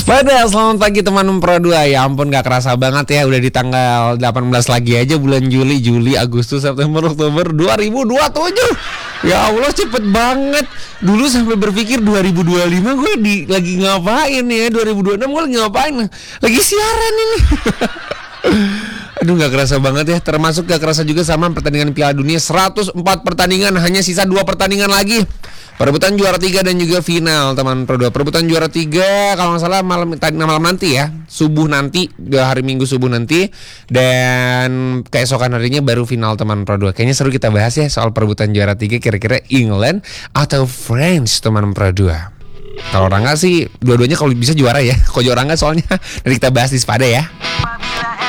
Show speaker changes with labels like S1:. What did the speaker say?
S1: Pada selamat pagi teman Pro 2. Ya ampun gak kerasa banget ya. Udah di tanggal 18 lagi aja bulan Juli, Agustus, September, Oktober 2027. Ya Allah cepet banget. Dulu sampai berpikir 2025 gue lagi ngapain ya. 2026 gue lagi ngapain. Lagi siaran ini. Aduh gak kerasa banget ya. Termasuk gak kerasa juga sama pertandingan Piala Dunia. 104 pertandingan, hanya sisa 2 pertandingan lagi. Perebutan juara 3 dan juga final teman Pro 2. Perebutan juara 3 kalau nggak salah malam nanti ya. Subuh nanti, hari Minggu subuh nanti. Dan keesokan harinya baru final teman Pro 2. Kayaknya seru kita bahas ya soal perebutan juara 3. Kira-kira England atau France teman Pro 2. Kalau Rangga sih dua-duanya kalau bisa juara ya. Kalau juara Rangga soalnya. Nanti kita bahas di Sepada ya.